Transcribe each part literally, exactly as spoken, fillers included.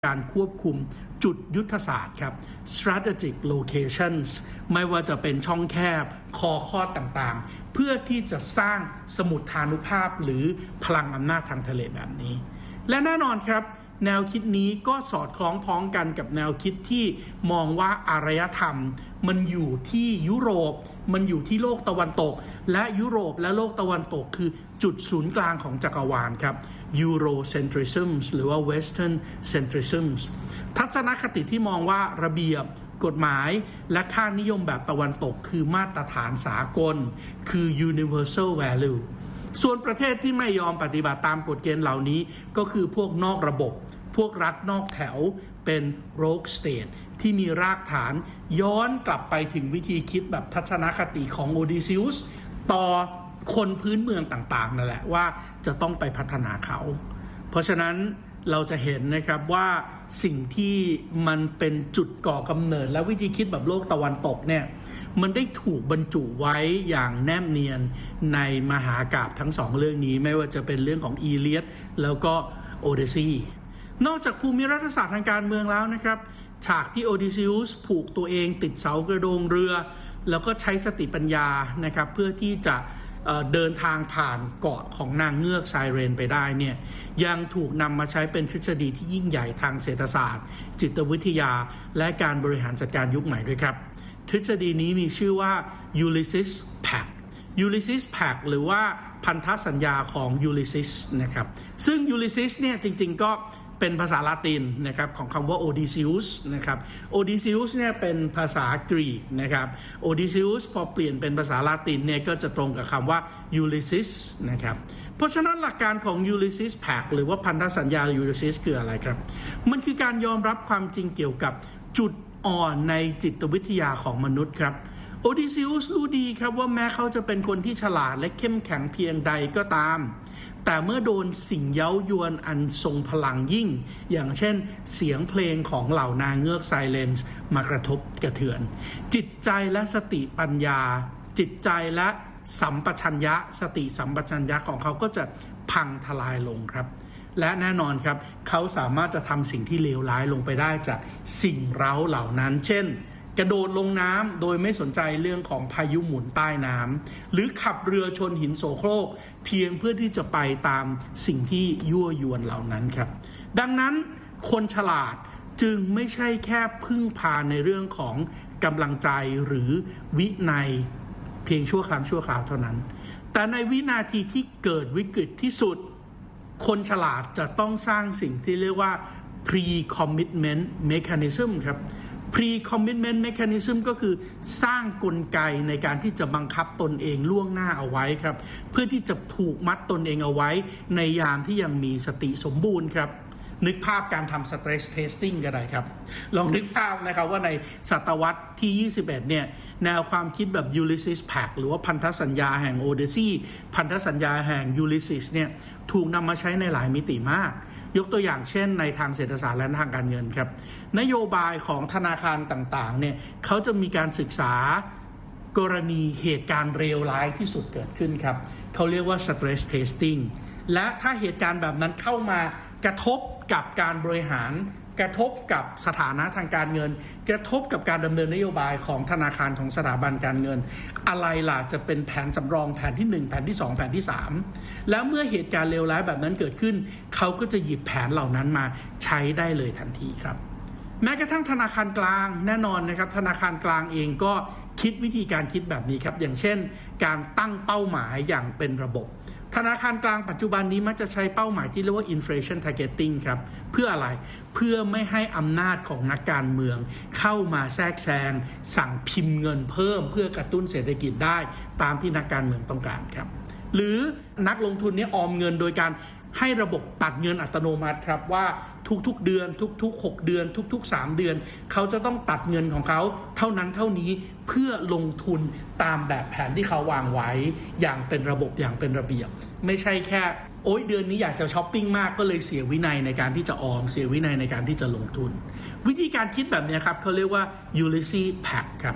การควบคุมจุดยุทธศาสตร์ครับ strategic locations ไม่ว่าจะเป็นช่องแคบคอคอดต่างๆเพื่อที่จะสร้างสมุทฐานุภาพหรือพลังอำนาจทางทะเลแบบนี้และแน่นอนครับแนวคิดนี้ก็สอดคล้องพ้องกันกับแนวคิดที่มองว่าอารยธรรมมันอยู่ที่ยุโรปมันอยู่ที่โลกตะวันตกและยุโรปและโลกตะวันตกคือจุดศูนย์กลางของจักรวาลครับ Eurocentrism หรือว่า Western Centrism ทัศนคติที่มองว่าระเบียบกฎหมายและค่านิยมแบบตะวันตกคือมาตรฐานสากลคือ universal value ส่วนประเทศที่ไม่ยอมปฏิบัติตามกฎเกณฑ์เหล่านี้ก็คือพวกนอกระบบพวกรัฐนอกแถวเป็น rogue state ที่มีรากฐานย้อนกลับไปถึงวิธีคิดแบบทัศนคติของโอดิซิอุสต่อคนพื้นเมืองต่างๆนั่นแหละว่าจะต้องไปพัฒนาเขาเพราะฉะนั้นเราจะเห็นนะครับว่าสิ่งที่มันเป็นจุดก่อกำเนิดและวิธีคิดแบบโลกตะวันตกเนี่ยมันได้ถูกบรรจุไว้อย่างแนบเนียนในมหากาพย์ทั้งสองเรื่องนี้ไม่ว่าจะเป็นเรื่องของอีเลียดแล้วก็โอดิซีย์นอกจากภูมิรัฐศาสตร์ทางการเมืองแล้วนะครับฉากที่โอดิซิอุสผูกตัวเองติดเสากระโดงเรือแล้วก็ใช้สติปัญญานะครับเพื่อที่จะเดินทางผ่านเกาะของนางเงือกไซเรนไปได้เนี่ยยังถูกนำมาใช้เป็นทฤษฎีที่ยิ่งใหญ่ทางเศรษฐศาสตร์จิตวิทยาและการบริหารจัดการยุคใหม่ด้วยครับทฤษฎีนี้มีชื่อว่า Ulysses Pact Ulysses Pact หรือว่าพันธสัญญาของ Ulysses นะครับซึ่ง Ulysses เนี่ยจริงๆก็เป็นภาษาละตินนะครับของคำว่า Odysseus นะครับ Odysseus เนี่ยเป็นภาษากรีกนะครับ Odysseus พอเปลี่ยนเป็นภาษาละตินเนี่ยก็จะตรงกับคำว่า Ulysses นะครับเพราะฉะนั้นหลักการของ Ulysses Pact หรือว่าพันธสัญญา Ulysses คืออะไรครับมันคือการยอมรับความจริงเกี่ยวกับจุดอ่อนในจิตวิทยาของมนุษย์ครับโอดิซิอุสรู้ดีครับว่าแม้เขาจะเป็นคนที่ฉลาดและเข้มแข็งเพียงใดก็ตามแต่เมื่อโดนสิ่งเย้ายวนอันทรงพลังยิ่งอย่างเช่นเสียงเพลงของเหล่านางเงือกไซเลนซ์มากระทบกระเทือนจิตใจและสติปัญญาจิตใจและสัมปชัญญะสติสัมปชัญญะของเขาก็จะพังทลายลงครับและแน่นอนครับเขาสามารถจะทำสิ่งที่เลวร้ายลงไปได้จากสิ่งเร้าเหล่านั้นเช่นกระโดดลงน้ำโดยไม่สนใจเรื่องของพายุหมุนใต้น้ำหรือขับเรือชนหินโสโครกเพียงเพื่อที่จะไปตามสิ่งที่ยั่วยวนเหล่านั้นครับดังนั้นคนฉลาดจึงไม่ใช่แค่พึ่งพาในเรื่องของกำลังใจหรือวินัยเพียงชั่วครั้งชั่วคราวเท่านั้นแต่ในวินาทีที่เกิดวิกฤตที่สุดคนฉลาดจะต้องสร้างสิ่งที่เรียกว่า pre-commitment mechanism ครับpre-commitment mechanism ก็คือสร้างกลไกในการที่จะบังคับตนเองล่วงหน้าเอาไว้ครับเพื่อที่จะผูกมัดตนเองเอาไว้ในยามที่ยังมีสติสมบูรณ์ครับนึกภาพการทำ stress testing ก็ได้ครับลองนึกภาพนะครับว่าในศตวรรษที่ยี่สิบเอ็ดเนี่ยแนวความคิดแบบ Ulysses Pact หรือว่าพันธสัญญาแห่ง Odyssey พันธสัญญาแห่ง Ulysses เนี่ยถูกนำมาใช้ในหลายมิติมากยกตัวอย่างเช่นในทางเศรษฐศาสตร์และทางการเงินครับนโยบายของธนาคารต่างๆเนี่ยเขาจะมีการศึกษากรณีเหตุการณ์เลวร้ายที่สุดเกิดขึ้นครับเขาเรียกว่า stress testing และถ้าเหตุการณ์แบบนั้นเข้ามากระทบกับการบริหารกระทบกับสถานะทางการเงินกระทบกับการดำเนินนโยบายของธนาคารของสถาบันการเงินอะไรล่ะจะเป็นแผนสำรองแผนที่หนึ่งแผนที่สองแผนที่สามแล้วเมื่อเหตุการณ์เลวร้ายแบบนั้นเกิดขึ้นเขาก็จะหยิบแผนเหล่านั้นมาใช้ได้เลยทันทีครับแม้กระทั่งธนาคารกลางแน่นอนนะครับธนาคารกลางเองก็คิดวิธีการคิดแบบนี้ครับอย่างเช่นการตั้งเป้าหมายอย่างเป็นระบบธนาคารกลางปัจจุบันนี้มักจะใช้เป้าหมายที่เรียกว่า inflation targeting ครับเพื่ออะไรเพื่อไม่ให้อำนาจของนักการเมืองเข้ามาแทรกแซงสั่งพิมพ์เงินเพิ่มเพื่อกระตุ้นเศรษฐกิจได้ตามที่นักการเมืองต้องการครับหรือนักลงทุนนี้ออมเงินโดยการให้ระบบตัดเงินอัตโนมัติครับว่าทุกๆเดือนทุกๆหกเดือนทุกๆสามเดือนเขาจะต้องตัดเงินของเขาเท่านั้นเท่านี้เพื่อลงทุนตามแบบแผนที่เขาวางไว้อย่างเป็นระบบอย่างเป็นระเบียบไม่ใช่แค่โอ๊ยเดือนนี้อยากจะช้อปปิ้งมากก็เลยเสียวินัยในการที่จะออมเสียวินัยในการที่จะลงทุนวิธีการคิดแบบนี้ครับเขาเรียกว่า Ulysses Pact ครับ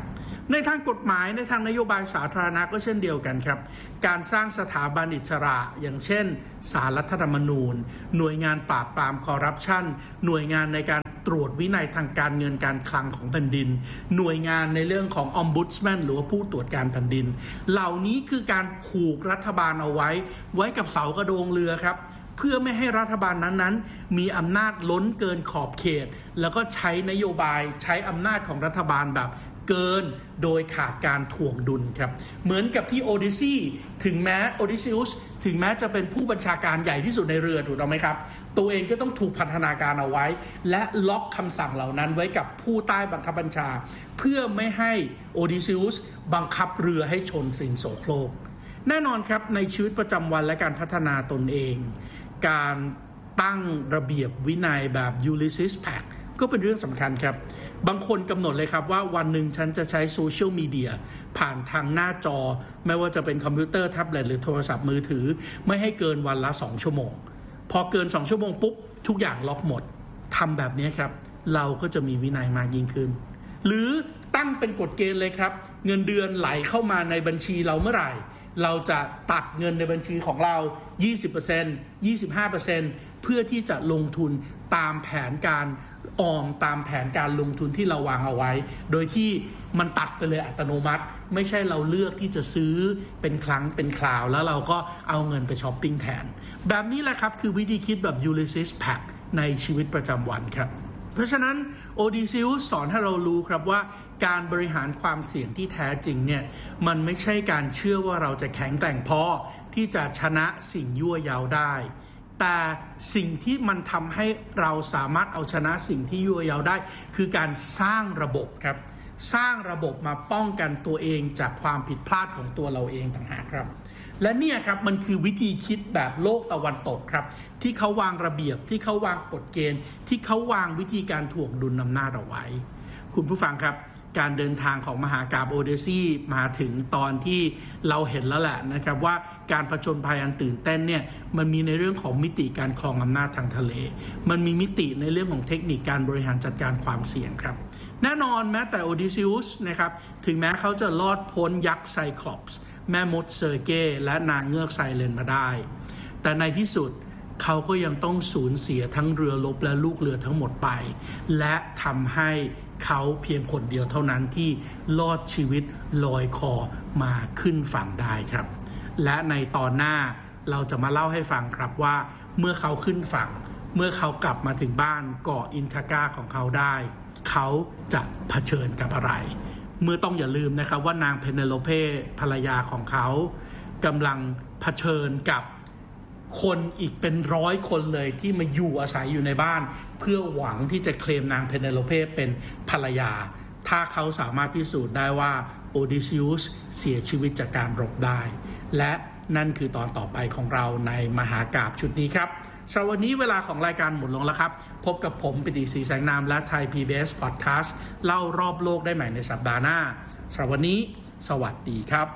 ในทางกฎหมายในทางนโยบายสาธารณะก็เช่นเดียวกันครับการสร้างสถาบันอิสระอย่างเช่นศาลรัฐธรรมนูญหน่วยงานปราบปรามคอร์รัปชันหน่วยงานในการตรวจวินัยทางการเงินการคลังของแผ่นดินหน่วยงานในเรื่องของออมบุดสแมนหรือว่าผู้ตรวจการแผ่นดินเหล่านี้คือการผูกรัฐบาลเอาไว้ไว้กับเสากระโดงเรือครับเพื่อไม่ให้รัฐบาลนั้นๆมีอำนาจล้นเกินขอบเขตแล้วก็ใช้นโยบายใช้อำนาจของรัฐบาลแบบเกินโดยขาดการถ่วงดุลครับเหมือนกับที่โอดิซีถึงแม้โอดิซิอุสถึงแม้จะเป็นผู้บัญชาการใหญ่ที่สุดในเรือถูกต้องไหมครับตัวเองก็ต้องถูกพันธนาการเอาไว้และล็อกคำสั่งเหล่านั้นไว้กับผู้ใต้บังคับบัญชาเพื่อไม่ให้โอดิซิอุสบังคับเรือให้ชนสิ่งโสโครกแน่นอนครับในชีวิตประจำวันและการพัฒนาตนเองการตั้งระเบียบวินัยแบบ Ulysses Pact ก็เป็นเรื่องสำคัญครับบางคนกำหนดเลยครับว่าวันหนึ่งฉันจะใช้โซเชียลมีเดียผ่านทางหน้าจอไม่ว่าจะเป็นคอมพิวเตอร์แท็บเล็ตหรือโทรศัพท์มือถือไม่ให้เกินวันละสองชั่วโมงพอเกินสองชั่วโมงปุ๊บทุกอย่างล็อกหมดทำแบบนี้ครับเราก็จะมีวินัยมากยิ่งขึ้นหรือตั้งเป็นกฎเกณฑ์เลยครับเงินเดือนไหลเข้ามาในบัญชีเราเมื่อไหร่เราจะตัดเงินในบัญชีของเรา ยี่สิบเปอร์เซ็นต์ ยี่สิบห้าเปอร์เซ็นต์ เพื่อที่จะลงทุนตามแผนการออมตามแผนการลงทุนที่เราวางเอาไว้โดยที่มันตัดไปเลยอัตโนมัติไม่ใช่เราเลือกที่จะซื้อเป็นครั้งเป็นคราวแล้วเราก็เอาเงินไปช้อปปิ้งแทนแบบนี้แหละครับคือวิธีคิดแบบ Ulysses Pact ในชีวิตประจำวันครับเพราะฉะนั้นโอดิซิอุสสอนให้เรารู้ครับว่าการบริหารความเสี่ยงที่แท้จริงเนี่ยมันไม่ใช่การเชื่อว่าเราจะแข็งแกร่งพอที่จะชนะสิ่งยั่วเย้าได้แต่สิ่งที่มันทำให้เราสามารถเอาชนะสิ่งที่ยั่วเย้าได้คือการสร้างระบบครับสร้างระบบมาป้องกันตัวเองจากความผิดพลาดของตัวเราเองต่างหากครับและเนี่ยครับมันคือวิธีคิดแบบโลกตะวันตกครับที่เขาวางระเบียบที่เขาวางกฎเกณฑ์ที่เขาวางวิธีการถ่วงดุลอำนาจเอาไว้คุณผู้ฟังครับการเดินทางของมหากาพย์โอเดซีมาถึงตอนที่เราเห็นแล้วแหละนะครับว่าการผจญภัยอันตื่นเต้นเนี่ยมันมีในเรื่องของมิติการครองอำนาจทางทะเลมันมีมิติในเรื่องของเทคนิคการบริหารจัดการความเสี่ยงครับแน่นอนแม้แต่โอดิซิอุสนะครับถึงแม้เขาจะรอดพ้นยักษ์ไซคลอปส์แม่มดเซอร์เก้และนางเงือกไซเรนมาได้แต่ในที่สุดเขาก็ยังต้องสูญเสียทั้งเรือรบและลูกเรือทั้งหมดไปและทำให้เขาเพียงคนเดียวเท่านั้นที่รอดชีวิตลอยคอมาขึ้นฝั่งได้ครับและในตอนหน้าเราจะมาเล่าให้ฟังครับว่าเมื่อเขาขึ้นฝั่งเมื่อเขากลับมาถึงบ้านเกาะอินทากาของเขาได้เขาจะเผชิญกับอะไรเมื่อต้องอย่าลืมนะครับว่านางเพเนโลเพภรรยาของเขากำลังเผชิญกับคนอีกเป็นร้อยคนเลยที่มาอยู่อาศัยอยู่ในบ้านเพื่อหวังที่จะเคลมนางเพเนโลเพเป็นภรรยาถ้าเขาสามารถพิสูจน์ได้ว่าโอดิซิอุสเสียชีวิตจากการรบได้และนั่นคือตอนต่อไปของเราในมหากาพย์ชุดนี้ครับสำหรับวันนี้เวลาของรายการหมดลงแล้วครับพบกับผมปิติศรีแสงนามและไทย พี บี เอส Podcast เล่ารอบโลกได้ใหม่ในสัปดาห์หน้าสำหรับวันนี้สวัสดีครับ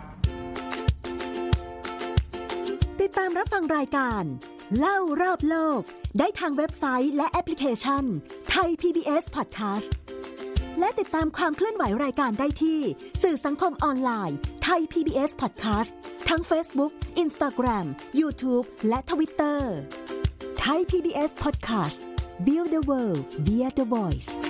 ติดตามรับฟังรายการเล่ารอบโลกได้ทางเว็บไซต์และแอปพลิเคชัน Thai พี บี เอส Podcast และติดตามความเคลื่อนไหวรายการได้ที่สื่อสังคมออนไลน์ Thai พี บี เอส Podcast ทั้ง Facebook, Instagram, YouTube และ Twitter Thai พี บี เอส Podcast View the world via the voice